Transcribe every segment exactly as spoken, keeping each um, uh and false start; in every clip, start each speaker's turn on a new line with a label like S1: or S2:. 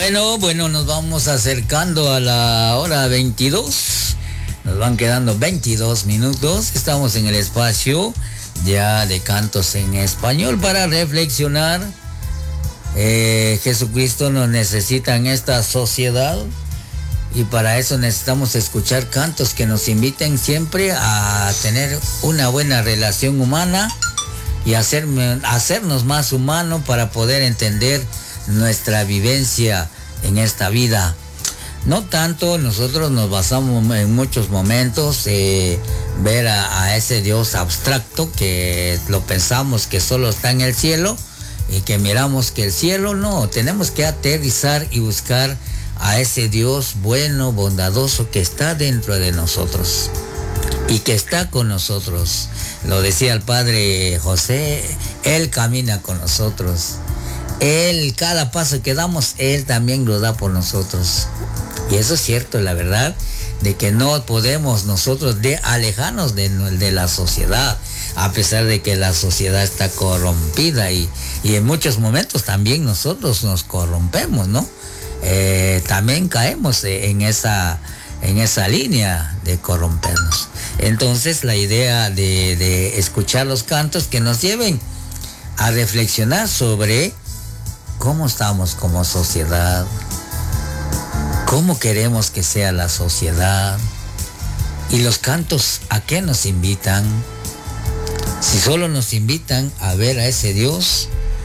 S1: Bueno, bueno, nos vamos acercando a la hora veintidós. Nos van quedando veintidós minutos. Estamos en el espacio ya de cantos en español para reflexionar. Eh, Jesucristo nos necesita en esta sociedad y para eso necesitamos escuchar cantos que nos inviten siempre a tener una buena relación humana y hacer, hacernos más humanos para poder entender nuestra vivencia en esta vida. No tanto nosotros nos basamos en muchos momentos eh, ver a, a ese Dios abstracto que lo pensamos que solo está en el cielo y que miramos que el cielo no, tenemos que aterrizar y buscar a ese Dios bueno, bondadoso que está dentro de nosotros y que está con nosotros. Lo decía el padre José, Él camina con nosotros. Él, cada paso que damos, Él también lo da por nosotros. Y eso es cierto, la verdad, de que no podemos nosotros de alejarnos de, de la sociedad, a pesar de que la sociedad está corrompida y, y en muchos momentos también nosotros nos corrompemos, ¿no? Eh, también caemos en esa, en esa línea de corrompernos. Entonces la idea de, de escuchar los cantos que nos lleven a reflexionar sobre cómo estamos como sociedad, cómo queremos que sea la sociedad y los cantos a qué nos invitan. Si solo nos invitan a ver a ese Dios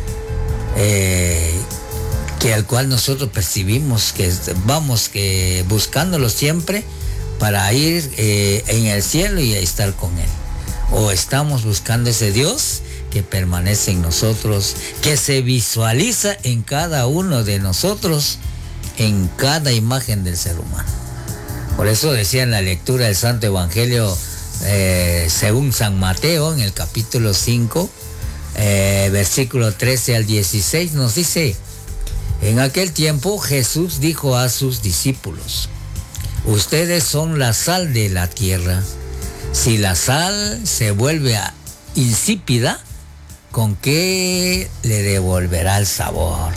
S1: eh, que al cual nosotros percibimos que vamos que buscándolo siempre para ir eh, en el cielo y estar con Él, o estamos buscando ese Dios que permanece en nosotros, que se visualiza en cada uno de nosotros, en cada imagen del ser humano. Por eso decía en la lectura del Santo Evangelio eh, según San Mateo, en el capítulo cinco, eh, versículo trece al dieciséis, nos dice: en aquel tiempo Jesús dijo a sus discípulos: ustedes son la sal de la tierra. Si la sal se vuelve insípida, ¿con qué le devolverá el sabor?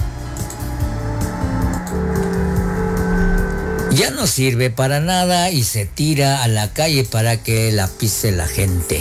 S1: Ya no sirve para nada y se tira a la calle para que la pise la gente.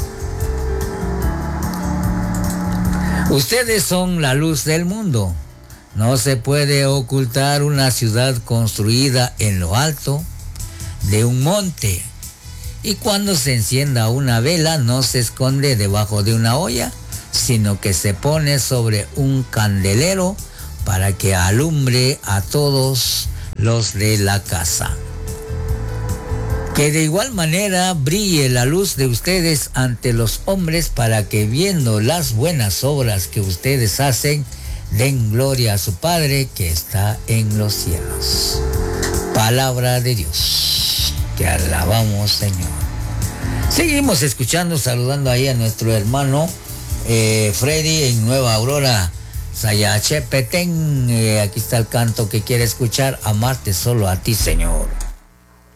S1: Ustedes son la luz del mundo. No se puede ocultar una ciudad construida en lo alto de un monte. Y cuando se encienda una vela, no se esconde debajo de una olla, sino que se pone sobre un candelero para que alumbre a todos los de la casa. Que de igual manera brille la luz de ustedes ante los hombres, para que viendo las buenas obras que ustedes hacen, den gloria a su Padre que está en los cielos. Palabra de Dios. Te alabamos, Señor. Seguimos escuchando, saludando ahí a nuestro hermano eh, Freddy en Nueva Aurora, Sayachepetén. Eh, aquí está el canto que quiere escuchar: amarte solo a ti, Señor.